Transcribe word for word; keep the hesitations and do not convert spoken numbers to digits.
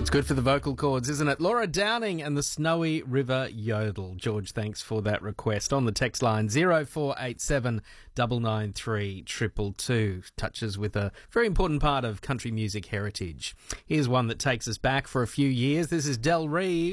Good for the vocal cords, isn't it? Laura Downing and the Snowy River Yodel. George, thanks for that request. On the text line, zero four eight seven nine nine three two two two. Touches with a very important part of country music heritage. Here's one that takes us back for a few years. This is Del Reeve.